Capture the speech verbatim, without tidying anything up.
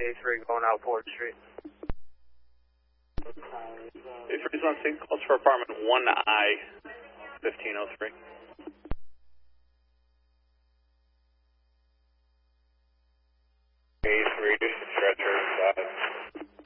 A three going out Ford Street. A three is on scene, calls for apartment one I, fifteen oh three. A three,